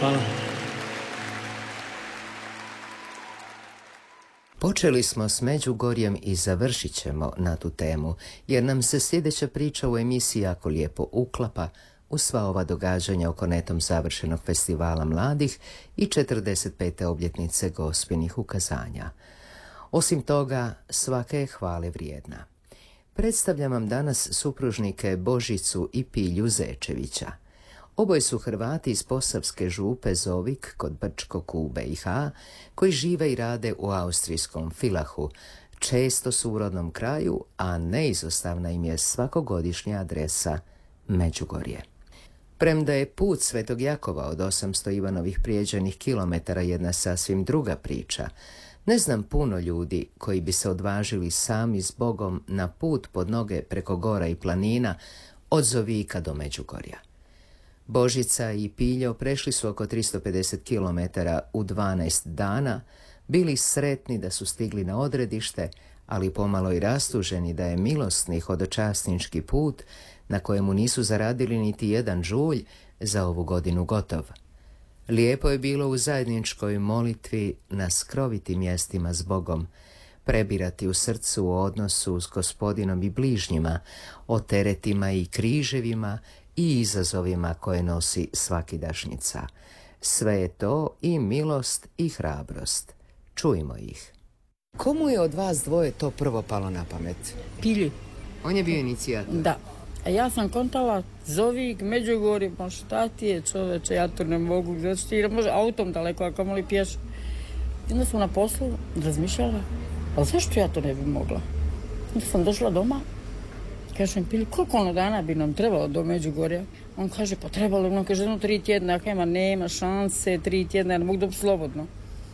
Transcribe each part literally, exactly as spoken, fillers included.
Hvala. Počeli smo s Međugorjem i završit ćemo na tu temu, jer nam se sljedeća priča u emisiji jako lijepo uklapa u sva ova događanja oko netom završenog festivala mladih i četrdeset pete obljetnice gospinih ukazanja. Osim toga, svaka je hvale vrijedna. Predstavljam vam danas supružnike Božicu i Pilju Zečevića. Oboje su Hrvati iz Posavske župe Zovik kod Brčkog u B i H, koji žive i rade u austrijskom Villachu, često su u rodnom kraju, a neizostavna im je svakogodišnja adresa Međugorje. Premda je put Svetog Jakova od osamsto Ivanovih prijeđenih kilometara jedna sasvim druga priča, ne znam puno ljudi koji bi se odvažili sami s Bogom na put pod noge preko gora i planina od Zovika do Međugorja. Božica i Piljo prešli su oko tristo pedeset kilometara u dvanaest dana, bili sretni da su stigli na odredište, ali pomalo i rastuženi da je milosni hodočasnički put, na kojemu nisu zaradili niti jedan žulj, za ovu godinu gotov. Lijepo je bilo u zajedničkoj molitvi na skrovitim mjestima s Bogom, prebirati u srcu o odnosu s Gospodinom i bližnjima, o teretima i križevima i izazovima koje nosi svakidašnjica. Sve je to i milost i hrabrost. Čujmo ih. Komu je od vas dvoje to prvo palo na pamet? Pilji. On je bio inicijator. Da. A ja sam kontala Zovik, Međugorje, pa šta ti je čoveče, ja to ne mogu, znači ti može autom daleko, ako moli pješ. I onda sam na poslu razmišljala, ali zašto ja to ne bi mogla? Onda sam došla doma, kažem Pilji, koliko ono dana bi nam trebalo do Međugorja? On kaže, pa trebalo, on kaže, jedno tri tjedna, ako ima, nema šanse, tri tjedna, ja ne mogu dobiti slobodno.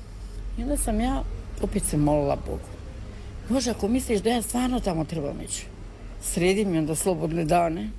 I onda sam ja opet se molila Bogu. Bože, ako misliš da ja stvarno tamo trebam ići, sredi mi onda slobodne dane.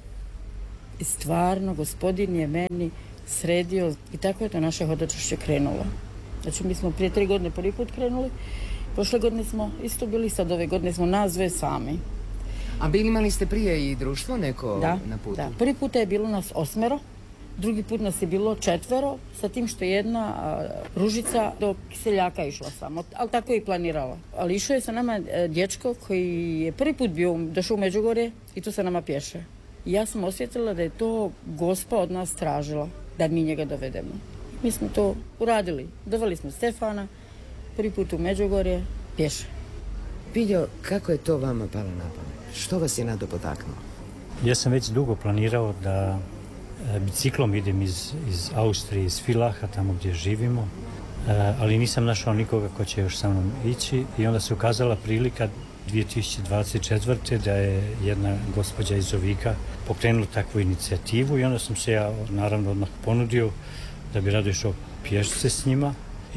I stvarno, Gospodin je meni sredio i tako je to naše hodočašće krenulo. Znači, mi smo prije tri godine prvi put krenuli, prošle godine smo isto bili, sad ove godine smo nas dve sami. A bili imali ste prije i društvo neko da, na putu? Da, prvi put je bilo nas osmero, drugi put nas je bilo četvero, sa tim što jedna a, Ružica do Kiseljaka išla samo, ali tako je i planirala. Ali išao je sa nama a, dječko koji je prvi put bio, došao u Međugorje i tu sa nama pješe. I ja sam osjetila da je to Gospa od nas tražila, da mi njega dovedemo. Mi smo to uradili. Doveli smo Stefana, prvi put u Međugorje, pješe. Piljo, kako je to vama palo na pamet? Što vas je na to potaknulo? Ja sam već dugo planirao da e, biciklom idem iz, iz Austrije, iz Villacha, tamo gdje živimo, e, ali nisam našao nikoga ko će još sa mnom ići i onda se ukazala prilika dvije tisuće dvadeset četvrte da je jedna gospođa iz Zovika pokrenula takvu inicijativu i onda sam se ja naravno odmah ponudio da bi rado išao pješice s njima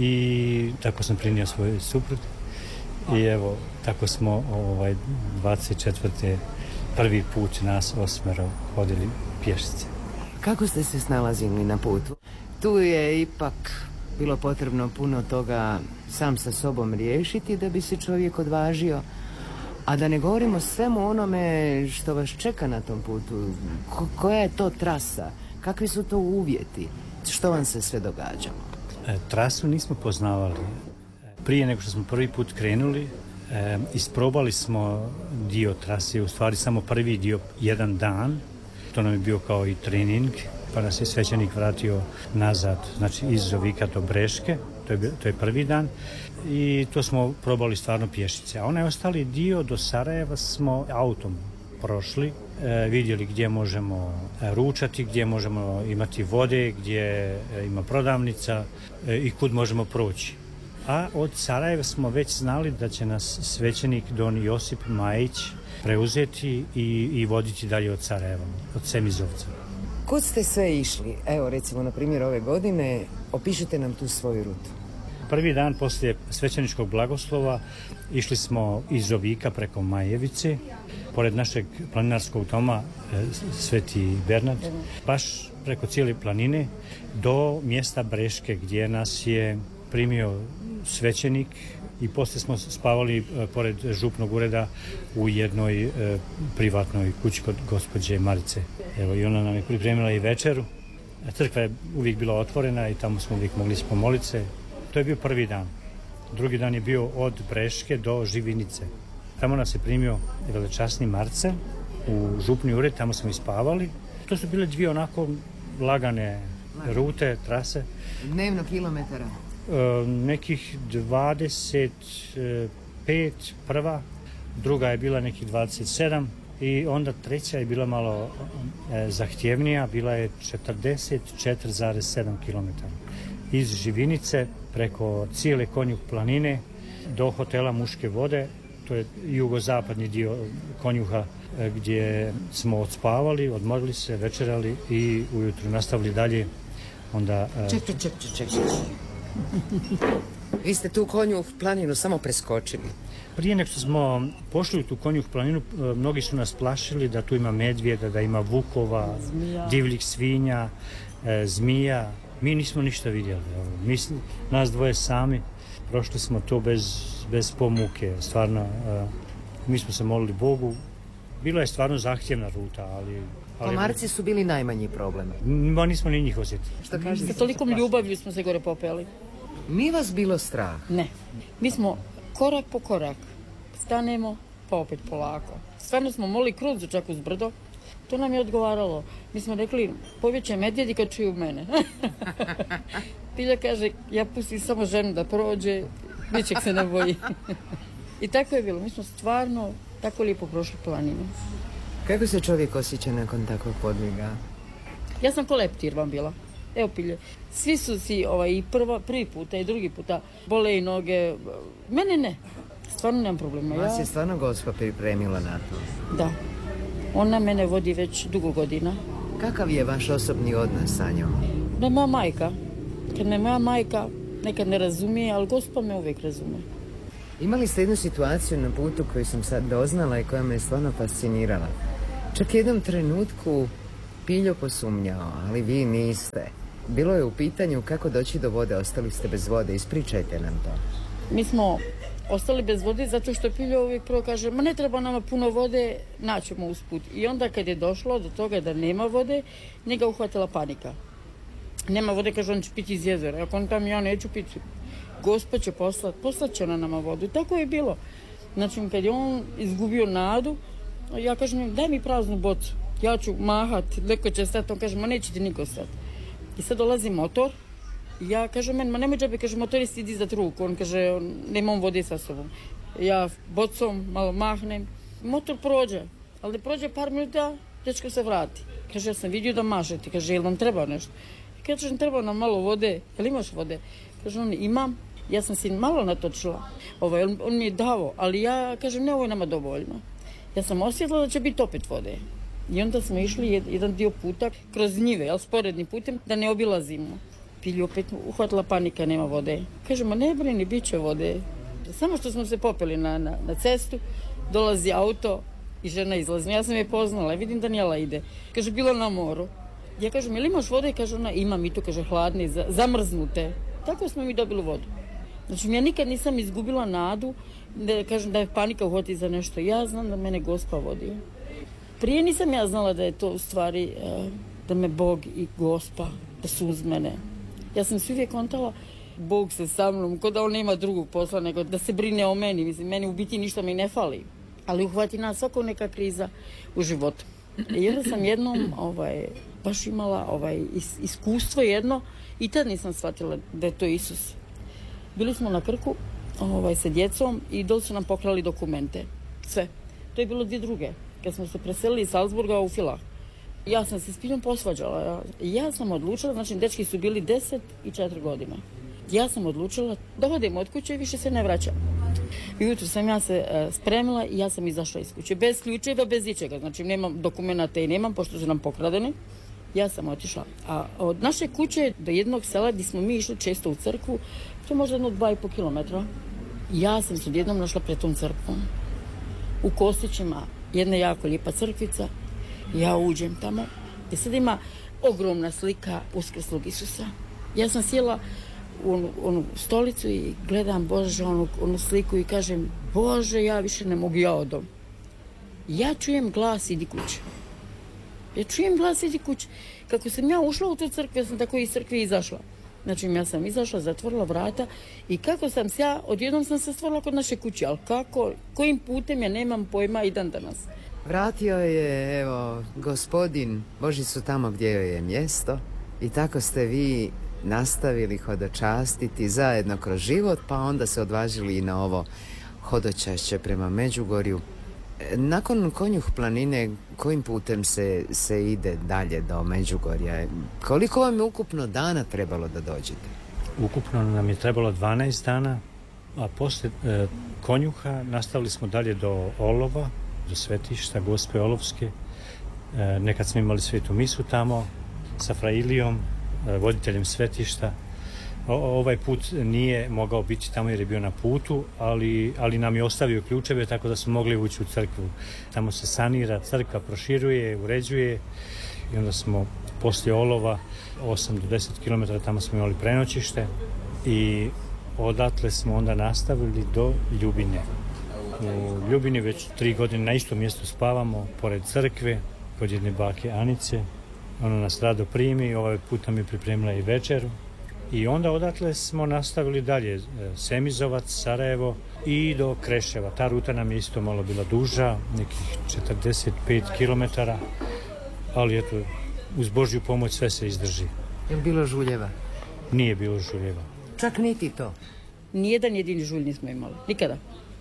i tako sam prinio svoj suprug. I evo, tako smo ovaj, dvadeset četvrte prvi put nas osmero hodili pješice. Kako ste se snalazili na putu? Tu je ipak bilo potrebno puno toga sam sa sobom riješiti da bi se čovjek odvažio. A da ne govorimo svemu onome što vas čeka na tom putu. Ko- koja je to trasa? Kakvi su to uvjeti? Što vam se sve događalo? E, trasu nismo poznavali. Prije nego što smo prvi put krenuli, e, isprobali smo dio trase, u stvari samo prvi dio, jedan dan. To nam je bio kao i trening, pa nas je svećenik vratio nazad, znači iz Zovika do Breške, to je, to je prvi dan. I to smo probali stvarno pješice. A onaj ostali dio do Sarajeva smo autom prošli, e, vidjeli gdje možemo ručati, gdje možemo imati vode, gdje e, ima prodavnica e, i kud možemo proći. A od Sarajeva smo već znali da će nas svećenik Don Josip Majić preuzeti i, i voditi dalje od Sarajeva, od Semizovca. Kud ste sve išli? Evo, recimo, na primjer ove godine, opišite nam tu svoju rutu. Prvi dan poslije svećeničkog blagoslova išli smo iz Zovika preko Majevice, pored našeg planinarskog doma Sveti Bernard, baš preko cijele planine do mjesta Breške gdje nas je primio svećenik i poslije smo spavali pored župnog ureda u jednoj e, privatnoj kući kod gospođe Marice. Evo, i ona nam je pripremila i večeru Crkva je uvijek bila otvorena i tamo smo uvijek mogli se pomoliti se. To je bio prvi dan. Drugi dan je bio od Breške do Živinice. Tamo nas je primio velečasni Marcel u župni ured, tamo smo ispavali. To su bile dvije onako lagane rute, trase. Dnevno kilometara? E, nekih dvadeset pet prva, druga je bila nekih dvadeset sedam i onda treća je bila malo e, zahtjevnija, bila je četrdeset četiri zarez sedam kilometara. Iz Živinice preko cijele Konjuh planine do hotela Muške vode, to je jugozapadni dio Konjuha gdje smo odspavali, odmorili se, večerali i ujutru nastavili dalje. Onda, ček, ček, ček, ček, ček. Vi ste tu Konjuh planinu samo preskočili. Prije nego što smo pošli u tu Konjuh planinu, mnogi su nas plašili da tu ima medvjeda, da ima vukova, zmija. Divljih svinja, e, zmija. Mi nismo ništa vidjeli. Mi, nas dvoje sami, prošli smo to bez, bez pomuke. Stvarno, e, mi smo se molili Bogu. Bila je stvarno zahtjevna ruta, ali... ali Komarci su bili najmanji problem. Ma nismo ni njih osjetili. Što kažete? Sa tolikom ljubavlju smo se gore popeli. Nije vas bilo strah? Ne. Mi smo korak po korak stanemo, pa opet polako. Stvarno smo molili Kruzu čak uz brdo. To nam je odgovaralo. Mi smo rekli, povjeće medvjedi kad čuju mene. Pilja kaže, ja pustim samo ženu da prođe, ničeg se ne boji. I tako je bilo. Mi smo stvarno tako lijepo prošli planinu. Kako se čovjek osjeća nakon takvog podviga? Ja sam ko leptir vam bila. Evo Pilje, svi su si ovaj, i prva, prvi puta i drugi puta bole i noge. Mene ne. Stvarno nemam problema. Vas ja... je stvarno Gospa pripremila na to? Da. Ona mene vodi već dugo godina. Kakav je vaš osobni odnos sa njom? Da je moja majka. Kad me moja majka nekad ne razumije, ali Gospa me uvijek razumije. Imali ste jednu situaciju na putu koju sam sad doznala i koja me je stvarno fascinirala. Čak jednom trenutku Piljo posumnjao, ali vi niste. Bilo je u pitanju kako doći do vode, ostali ste bez vode. Ispričajte nam to. Mi smo ostali bez vode zato što Piljo uvijek prvo kaže, ma ne treba nama puno vode, naćemo usput. I onda kad je došlo do toga da nema vode, njega uhvatila panika. Nema vode, kaže, on će piti iz jezera. Ako on tam, ja neću piti. Gospa će poslat, poslat će ona nama vodu. I tako je bilo. Znači, kad je on izgubio nadu, ja kažem, daj mi praznu bocu. Ja ću mahat, neko će stati, on kaže, ma neće ti niko stati. I sad dolazi motor, ja kažem, men, ma nemoj džabe, kaže, motorist idi izdati ruku. On kaže, nemam vode sa sobom. Ja bocom malo mahnem, motor prođe, ali prođe par minuta, dečko se vrati. Kaže, ja sam vidio da mašete, kaže, jel vam treba nešto? Kaže, treba nam malo vode, jel imaš vode? Kaže, on, imam, ja sam si malo natočila, ovaj, on, on mi je dao, ali ja, kažem, ne, ovo je nama dovoljno. Ja sam osjetila da će biti opet vode. I onda smo išli jedan dio puta kroz njive, jel, sporednim putem, da ne obilazimo. Pilju opet uhvatila panika, nema vode. Kažemo, ne brini, bit će vode. Samo što smo se popeli na, na, na cestu, dolazi auto i žena izlazi. Ja sam je poznala, vidim Danijela ide. Kaže, bilo na moru. Ja kažem, jel imaš vode? Kaže ona, imam, i to, kaže, hladne, zamrznute. Tako smo mi dobili vodu. Znači, ja nikad nisam izgubila nadu, da kažem da je panika uhvati za nešto. Ja znam da mene Gospa vodi. Prije nisam ja znala da je to u stvari, da me Bog i Gospa, da su uz mene. Ja sam se uvijek kontala, Bog se sa mnom, ko da on nema drugog posla, nego da se brine o meni. Mislim, meni u biti ništa mi ne fali. Ali uhvati nas svako neka kriza u životu. I onda sam jednom ovaj, baš imala ovaj, is, iskustvo jedno i tad nisam shvatila da je to Isus. Bili smo na Krku ovaj, sa djecom i doli su nam pokrali dokumente. Sve. To je bilo dvije druge. Kad smo se preselili iz Salzburga u Filah. Ja sam se s Piljom posvađala. Ja, ja sam odlučila, znači dečki su bili deset i četiri godine. Ja sam odlučila da odem od kuće i više se ne vraćam. I ujutro sam ja se uh, spremila i ja sam izašla iz kuće. Bez ključeva, bez ičega. Znači nemam dokumenta i nemam, pošto su nam pokradeni. Ja sam otišla. A od naše kuće do jednog sela gdje smo mi išli često u crkvu, to je možda jedno dva i po kilometra. Ja sam se odjednom našla pred tom crkvom. U Kostićima jedna jako lijepa crkvica. Ja uđem tamo i sad ima ogromna slika uskrslog Isusa. Ja sam sjela u onu, onu stolicu i gledam, Bože, onu, onu sliku i kažem, Bože, ja više ne mogu, ja odom. Ja čujem glas, idi kuće. Ja čujem glas iz kuće. Kako sam ja ušla u tu crkvu, ja sam tako iz crkve izašla. Znači, ja sam izašla, zatvorila vrata i kako sam se ja, odjednom sam se stvorila kod naše kuće, ali kako, kojim putem ja nemam pojma i dan danas. Vratio je, evo, gospodin Božicu tamo gdje joj je mjesto i tako ste vi nastavili hodočastiti zajedno kroz život, pa onda se odvažili i na ovo hodočašće prema Međugorju. Nakon Konjuh planine, kojim putem se, se ide dalje do Međugorja? Koliko vam je ukupno dana trebalo da dođete? Ukupno nam je trebalo dvanaest dana, a poslije e, Konjuha nastavili smo dalje do Olova, do svetišta Gospe Olovske. E, nekad smo imali svetu misu tamo sa Frailijom, e, voditeljem svetišta. O, ovaj put nije mogao biti tamo jer je bio na putu, ali, ali nam je ostavio ključeve tako da smo mogli ući u crkvu. Tamo se sanira, crkva proširuje, uređuje i onda smo poslije Olova osam do deset kilometara tamo smo imali prenoćište i odatle smo onda nastavili do Ljubine. U Ljubini već tri godine na istom mjestu spavamo, pored crkve, kod jedne bake Anice. Ona nas rado primi, ovaj put nam je pripremila i večeru. I onda odatle smo nastavili dalje, Semizovac, Sarajevo i do Kreševa. Ta ruta nam je isto malo bila duža, nekih četrdeset pet kilometara, ali eto, uz Božju pomoć sve se izdrži. Je li bilo žuljeva? Nije bilo žuljeva. Čak niti to? Nijedan jedini žulj nismo imali, nikada.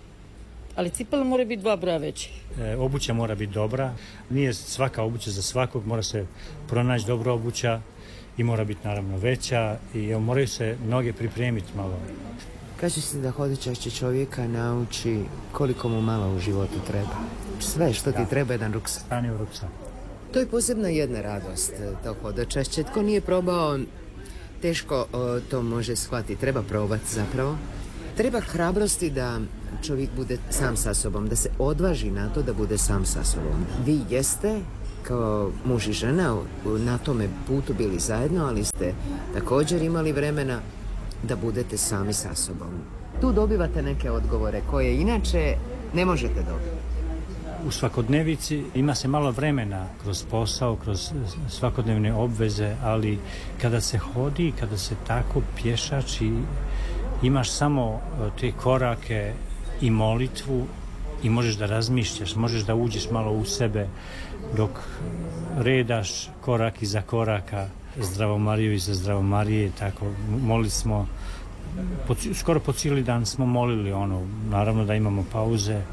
Ali cipela mora biti dva broja veći. E, obuća mora biti dobra, nije svaka obuća za svakog, mora se pronaći dobra obuća i mora biti naravno veća i evo, moraju se noge pripremiti malo. Kaže se da hodočašće čovjeka nauči koliko mu malo u životu treba. Sve što ti da. Treba jedan ruksak. Stani u ruksak. To je posebno jedna radost, to hodočašće. Tko nije probao, teško o, to može shvatiti. Treba probati zapravo. Treba hrabrosti da čovjek bude sam sa sobom, da se odvaži na to da bude sam sa sobom. Vi jeste kao muž i žena na tome putu bili zajedno, ali ste također imali vremena da budete sami sa sobom. Tu dobivate neke odgovore koje inače ne možete dobiti. U svakodnevici ima se malo vremena kroz posao, kroz svakodnevne obveze, ali kada se hodi, kada se tako pješači, imaš samo te korake i molitvu i možeš da razmišljaš, možeš da uđeš malo u sebe dok redaš korak iza koraka, Zdravo Mariju iza Zdravo Marije, tako molili smo, po, skoro po cijeli dan smo molili, ono, naravno da imamo pauze,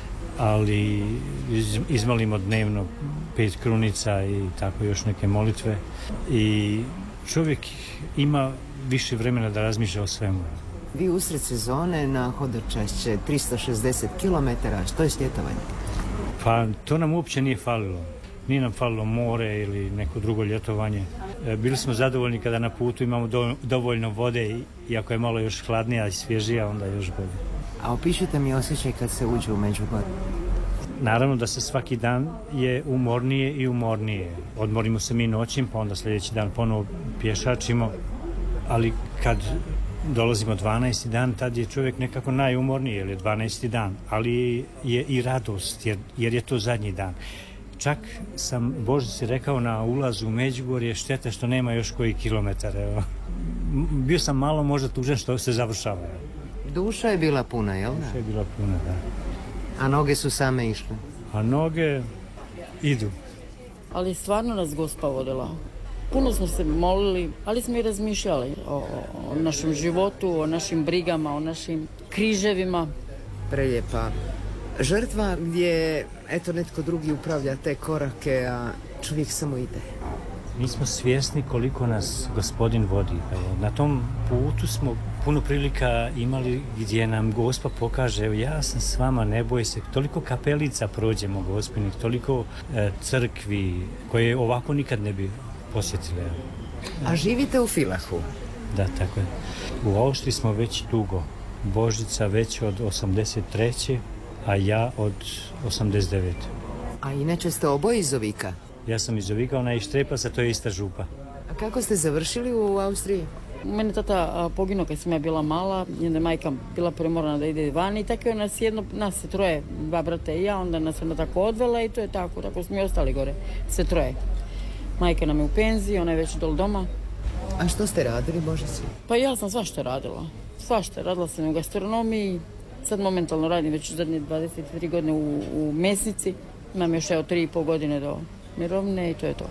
ali iz, izmolimo dnevno pet krunica i tako još neke molitve i čovjek ima više vremena da razmišlja o svemu. Vi usred sezone na hodočašće tristo šezdeset kilometara, što je ljetovanje? Pa to nam uopće nije falilo. Nije nam falilo more ili neko drugo ljetovanje. E, bili smo zadovoljni kada na putu imamo do, dovoljno vode i ako je malo još hladnija i svježija, onda još bolje. A opišite mi osjećaj kad se uđe u Međugorje. Naravno da se svaki dan je umornije i umornije. Odmorimo se mi noćim, pa onda sljedeći dan ponovo pješačimo, ali kad dolazimo dvanaesti dan, tad je čovjek nekako najumorniji, jer je dvanaesti dan, ali je i radost, jer, jer je to zadnji dan. Čak sam Božici rekao na ulazu u Međugorje, šteta što nema još koji kilometar. Evo. Bio sam malo možda tužan što se završava. Duša je bila puna, jel da? Duša je bila puna, da. A noge su same išle? A noge idu. Ali stvarno nas Gospa vodila. Puno smo se molili, ali smo i razmišljali o, o našem životu, o našim brigama, o našim križevima. Prelijepa žrtva gdje eto netko drugi upravlja te korake, a čovjek samo ide. Mi smo svjesni koliko nas Gospodin vodi. Na tom putu smo puno prilika imali gdje nam Gospa pokaže, evo ja sam s vama, ne boj se, toliko kapelica prođemo Gospinih, toliko e, crkvi koje ovako nikad ne bi posjetili. A živite u Filahu? Da, tako je. U Austriji smo već dugo. Božica već od osamdeset treće a ja od osamdeset devete A inače ste oboje iz Ovika? Ja sam iz Ovika, ona je iz Štrepaca, to je ista župa. A kako ste završili u Austriji? Mene tata poginuo kad sam ja bila mala, jedna majka bila premorana da ide vani i tako je nas jedno, nas se troje, dva brata i ja, onda nas ona tako odvela i to je tako, tako smo i ostali gore, sve troje. Majka nam je u penziji, ona je već dol doma. A što ste radili, Božici? Pa ja sam svašta radila, svašta, radila sam u gastronomiji, sad momentalno radim već zadnje dvadeset tri godine u, u mesnici, imam još evo tri i pol godine do mirovine i to je to.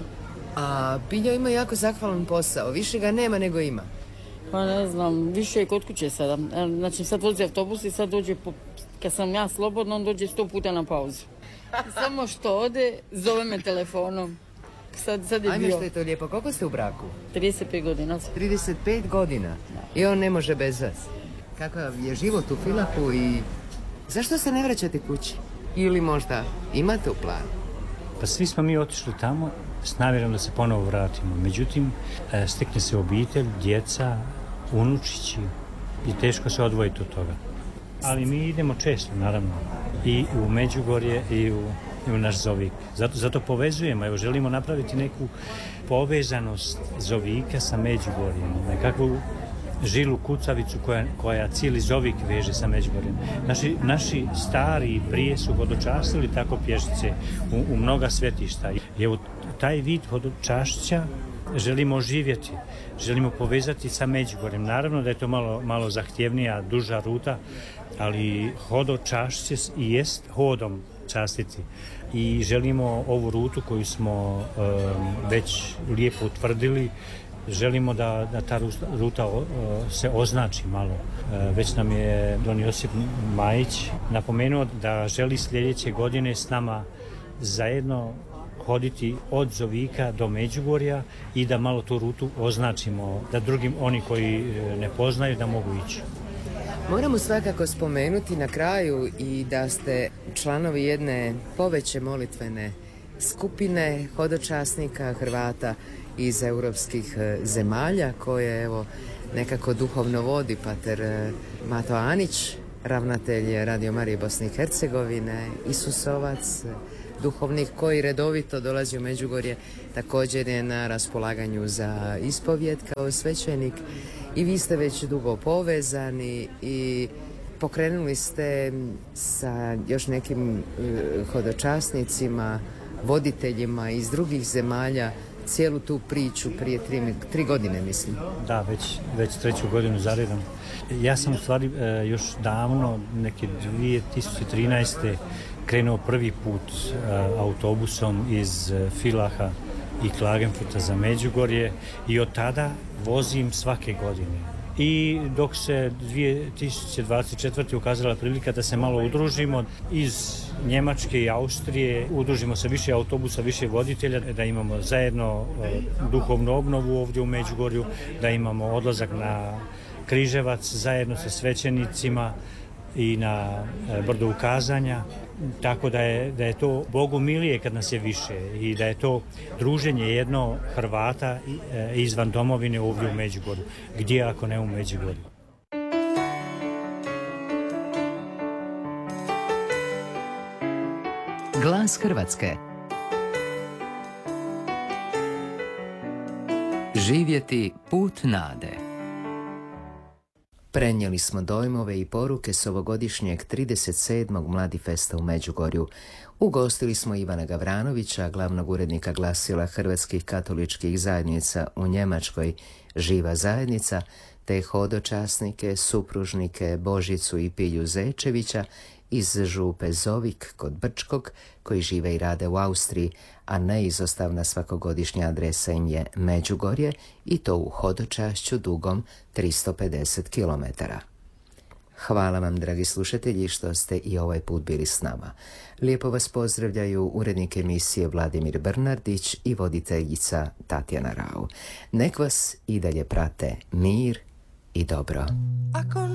A Piljo ima jako zahvalan posao, više ga nema nego ima. Pa ne znam, više je kod kuće sada. Znači sad vozi autobus i sad dođe, po, kad sam ja slobodna, on dođe sto puta na pauzu. Samo što ode, zove me telefonom. Sad, sad je Ajme bio. što je to lijepo, koliko ste u braku? trideset pet godina. trideset pet godina i on ne može bez vas. Kakav je život u Filahu i zašto se ne vraćate kući? Ili možda imate u planu? Pa svi smo mi otišli tamo s namjerom da se ponovo vratimo. Međutim, stekne se obitelj, djeca, unučići i teško se odvojiti od toga. Ali mi idemo često, naravno, i u Međugorje i u, i u naš Zovik. Zato, zato povezujemo, evo, želimo napraviti neku povezanost Zovika sa Međugorjem, nekakvu žilu kucavicu koja, koja cijeli Zovik veže sa Međugorjem. Naši, naši stari prije su hodočastili tako pješice u, u mnoga svetišta. I evo, taj vid hodočašća želimo oživjeti, želimo povezati sa Međugorjem. Naravno da je to malo, malo zahtjevnija, duža ruta, ali hodočašće i jest hodom častiti. I želimo ovu rutu koju smo um, već lijepo utvrdili, želimo da, da ta ruta o, o, se označi malo. E, već nam je don Josip Majić napomenuo da želi sljedeće godine s nama zajedno hoditi od Zovika do Međugorja i da malo tu rutu označimo, da drugim oni koji ne poznaju da mogu ići. Moramo svakako spomenuti na kraju i da ste članovi jedne poveće molitvene skupine hodočasnika Hrvata iz europskih zemalja koje evo nekako duhovno vodi pater Mato Anić, ravnatelj Radio Marije Bosne i Hercegovine, Isusovac, duhovnik koji redovito dolazi u Međugorje, također je na raspolaganju za ispovjed kao svećenik i vi ste već dugo povezani i pokrenuli ste sa još nekim hodočasnicima, voditeljima iz drugih zemalja cijelu tu priču prije tri, tri godine, mislim. Da, već, već treću godinu za redom. Ja sam u stvari e, još davno, neke dvije tisuće trinaeste krenuo prvi put e, autobusom iz e, Filaha i Klagenfurta za Međugorje i od tada vozim svake godine. I dok se dvije tisuće dvadeset četvrte ukazala prilika da se malo udružimo iz Njemačke i Austrije, udružimo se više autobusa, više voditelja, da imamo zajedno e, duhovnu obnovu ovdje u Međugorju, da imamo odlazak na Križevac zajedno sa svećenicima i na e, brdo ukazanja, tako da je, da je to Bogu milije kad nas je više i da je to druženje jedno Hrvata e, izvan domovine ovdje u Međugorju. Gdje ako ne u Međugorju? Glas Hrvatske. Živjeti put nade. Prenijeli smo dojmove i poruke s ovogodišnjeg trideset sedmog Mladifesta u Međugorju. Ugostili smo Ivana Gavranovića, glavnog urednika glasila Hrvatskih katoličkih zajednica u Njemačkoj, Živa zajednica, te hodočasnike, supružnike Božicu i Pilju Zečevića iz župe Zovik kod Brčkog, koji žive i rade u Austriji, a neizostavna svakogodišnja adresa im je Međugorje i to u hodočašću dugom tristo pedeset kilometara. Hvala vam, dragi slušatelji, što ste i ovaj put bili s nama. Lijepo vas pozdravljaju urednik emisije Vladimir Brnardić i voditeljica Tatjana Rau. Nek vas i dalje prate mir i dobro.